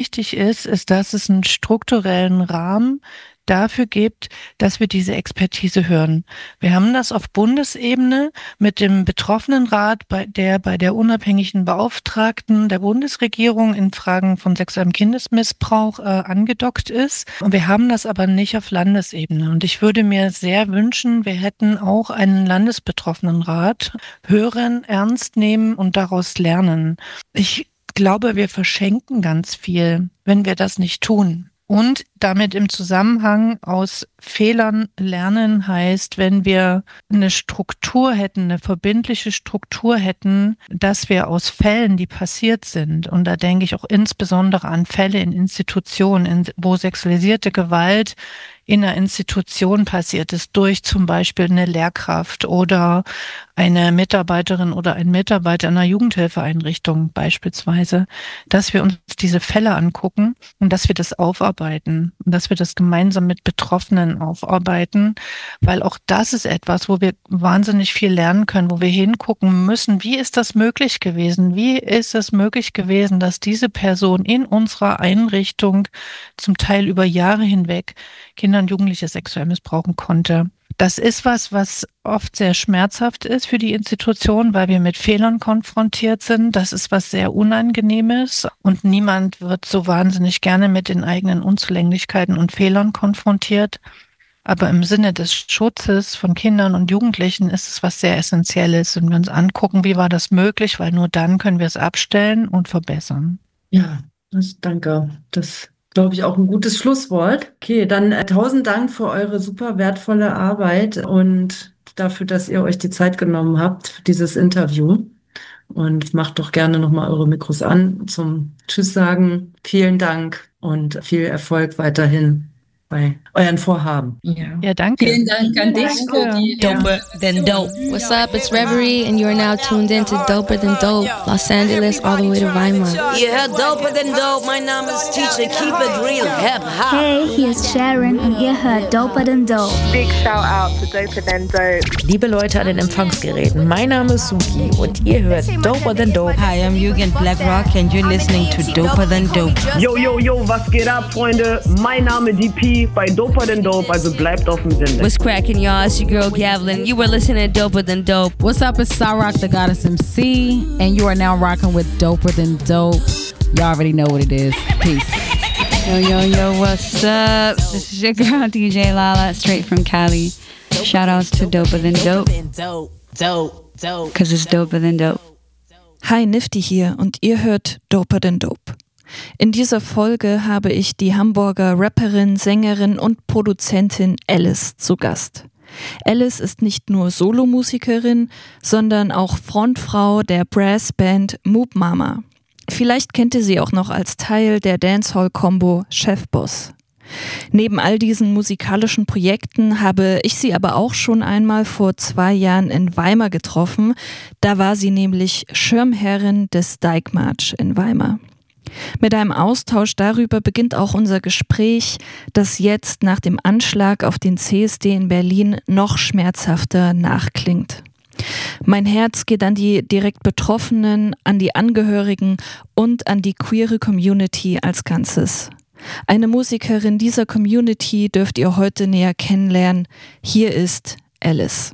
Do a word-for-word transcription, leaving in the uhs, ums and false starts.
wichtig ist, ist, dass es einen strukturellen Rahmen dafür gibt, dass wir diese Expertise hören. Wir haben das auf Bundesebene mit dem Betroffenenrat, bei der bei der unabhängigen Beauftragten der Bundesregierung in Fragen von sexuellem Kindesmissbrauch äh, angedockt ist. Und wir haben das aber nicht auf Landesebene. Und ich würde mir sehr wünschen, wir hätten auch einen Landesbetroffenenrat hören, ernst nehmen und daraus lernen. Ich glaube, wir verschenken ganz viel, wenn wir das nicht tun. Und damit im Zusammenhang aus Fehlern lernen heißt, wenn wir eine Struktur hätten, eine verbindliche Struktur hätten, dass wir aus Fällen, die passiert sind, und da denke ich auch insbesondere an Fälle in Institutionen, in, wo sexualisierte Gewalt in einer Institution passiert ist, durch zum Beispiel eine Lehrkraft oder eine Mitarbeiterin oder ein Mitarbeiter einer Jugendhilfeeinrichtung beispielsweise, dass wir uns diese Fälle angucken und dass wir das aufarbeiten und dass wir das gemeinsam mit Betroffenen aufarbeiten, weil auch das ist etwas, wo wir wahnsinnig viel lernen können, wo wir hingucken müssen, wie ist das möglich gewesen? Wie ist es möglich gewesen, dass diese Person in unserer Einrichtung zum Teil über Jahre hinweg Kinder und Jugendliche sexuell missbrauchen konnte? Das ist was, was oft sehr schmerzhaft ist für die Institution, weil wir mit Fehlern konfrontiert sind. Das ist was sehr Unangenehmes und niemand wird so wahnsinnig gerne mit den eigenen Unzulänglichkeiten und Fehlern konfrontiert. Aber im Sinne des Schutzes von Kindern und Jugendlichen ist es was sehr Essentielles, wenn wir uns angucken, wie war das möglich, weil nur dann können wir es abstellen und verbessern. Ja, das, danke. Das glaube ich, auch ein gutes Schlusswort. Okay, dann äh, tausend Dank für eure super wertvolle Arbeit und dafür, dass ihr euch die Zeit genommen habt für dieses Interview. Und macht doch gerne nochmal eure Mikros an zum Tschüss sagen. Vielen Dank und viel Erfolg weiterhin bei euren Vorhaben. Ja, ja, danke. Vielen Dank an dich, Cody. Doper than dope. What's up? It's Reverie, and you're now tuned in to Doper Than Dope, Los Angeles, all the way to Weimar. Yeah, doper than dope. Mein Name ist Teacher, keep it real, hip hop. Hey, hier ist Sharon und ihr hört Doper Than Dope. Big shout out to Doper Than Dope. Liebe Leute an den Empfangsgeräten, mein Name ist Suki und ihr hört Doper Than Dope. Hi, I'm Jugend Blackrock and you're listening to Doper Than Dope. Yo, yo, yo, was geht ab, Freunde? Mein Name D P bei Doper Than Dope, also bleibt auf dem Sender. What's cracking, y'all? It's your girl Gavlin. You were listening to Doper Than Dope. What's up? It's Cyrock, the Goddess M C, and you are now rocking with Doper Than Dope. Y'all already know what it is. Peace. Yo, yo, yo, what's up? This is your girl D J Lala, straight from Cali. Shoutouts to Doper Than Dope. Dope, dope. Cause it's Doper Than Dope. Hi, Nifty hier und ihr hört Doper Than Dope. In dieser Folge habe ich die Hamburger Rapperin, Sängerin und Produzentin Alice zu Gast. Alice ist nicht nur Solomusikerin, sondern auch Frontfrau der Brassband Moop Mama. Vielleicht kennt ihr sie auch noch als Teil der Dancehall-Kombo Chef Boss. Neben all diesen musikalischen Projekten habe ich sie aber auch schon einmal vor zwei Jahren in Weimar getroffen. Da war sie nämlich Schirmherrin des Dyke March in Weimar. Mit einem Austausch darüber beginnt auch unser Gespräch, das jetzt nach dem Anschlag auf den C S D in Berlin noch schmerzhafter nachklingt. Mein Herz geht an die direkt Betroffenen, an die Angehörigen und an die queere Community als Ganzes. Eine Musikerin dieser Community dürft ihr heute näher kennenlernen. Hier ist Alice.